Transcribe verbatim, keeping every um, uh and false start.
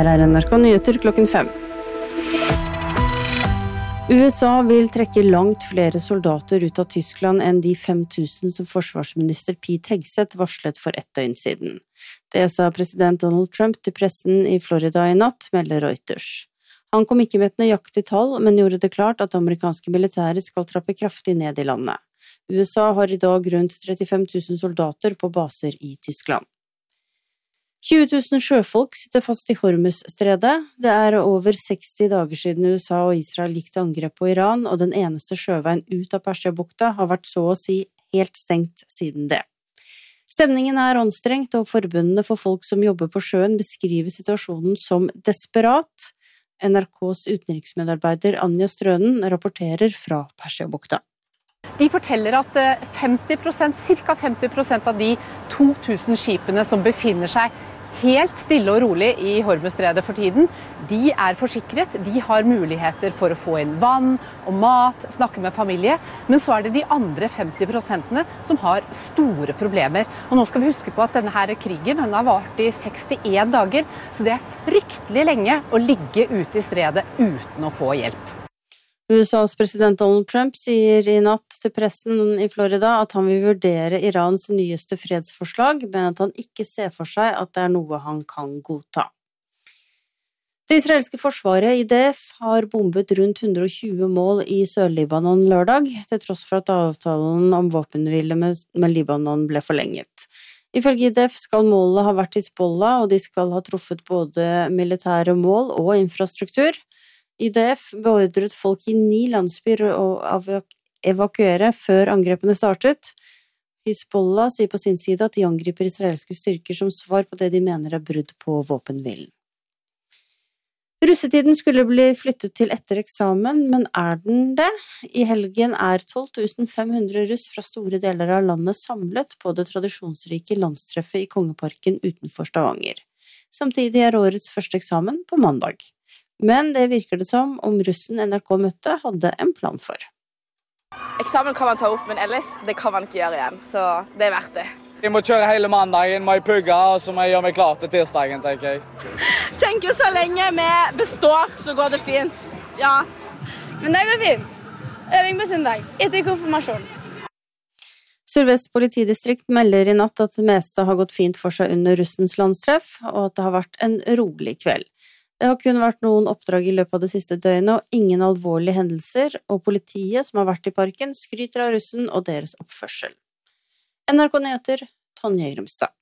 Her er N R K Nyheter klokken fem. U S A vil trekke langt flere soldater ut av Tyskland enn de fem tusen som forsvarsminister Pete Hegseth varslet for ett døgn siden. Det sa president Donald Trump til pressen i Florida i natt, melder Reuters. Han kom ikke med et nøyaktig tall, men gjorde det klart at amerikanske militære skal trappe kraftig ned i landet. U S A har i dag rundt trettifem tusen soldater på baser i Tyskland. tjue tusen sjøfolk sitter fast i Hormuz-stredet. Det er over seksti dager siden U S A og Israel gikk til angrep på Iran, og den eneste sjøveien ut av Persiabukta har vært så å si helt stengt siden det. Stemningen er anstrengt, og forbundene for folk som jobber på sjøen beskriver situasjonen som desperat. N R K's utenriksmedarbeider Anja Strønen rapporterer fra Persiabukta. De forteller at femti prosent, cirka femti prosent av de to tusen skipene som befinner seg helt stille og rolig i Hormuzstredet for tiden, de er forsikret, de har muligheter for å få inn vann og mat, snakke med familie, men så er det de andre femti prosentene som har store problemer. Og nå skal vi huske på at denne her krigen den har vart i sekstien dager, så det er fryktelig lenge å ligge ute i stredet uten å få hjelp. U S A's president Donald Trump sier i natt til pressen i Florida at han vil vurdere Irans nyeste fredsforslag, men at han ikke ser for seg at det er noe han kan godta. Det israelske forsvaret I D F har bombet rundt hundre og tjue mål i Sør-Libanon lørdag, til tross for at avtalen om våpenhvile med, med Libanon ble forlenget. Ifølge I D F skal målet ha vært Hizbollah, og de skal ha truffet både militære mål og infrastruktur. I D F beordret folk I ni landsbyer å evakuere før angrepene startet. Hizbollah sier på sin side at de angriper israelske styrker som svar på det de mener er brudd på våpenhvilen. Russetiden skulle bli flyttet til etter eksamen, men er den det? I helgen er tolv tusen fem hundre russ fra store deler av landet samlet på det tradisjonsrike landstreffet I Kongeparken utenfor Stavanger. Samtidig er årets første eksamen på mandag. Men det virker det som om russen N R K møtte hadde en plan for. Eksamen kan man ta opp, men ellers det kan man ikke gjøre igjen, så det er verdt det. Jeg må kjøre hele mandagen, må jeg pugge, og så må jeg gjøre meg klar til tirsdagen, tenker jeg. Tenker så lenge vi består, så går det fint. Ja. Men det går fint. Øving på søndag, etter konfirmasjon. Sør-Vest politidistrikt melder i natt at det meste har gått fint for seg under russens landstreff, og at det har vært en rolig kveld. Det har kun vært noen oppdrag I løpet av det siste døgnet, og ingen alvorlige hendelser, og politiet som har vært I parken skryter av russen og deres oppførsel. N R K Nyheter, Tonje Grumstad.